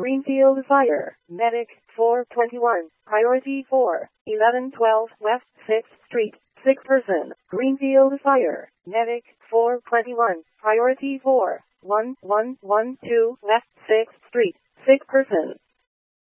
Greenfield Fire, Medic, 421, Priority 4, 1112 West 6th Street, sick person. Greenfield Fire, Medic, 421, Priority 4, 1112 West 6th Street, sick person.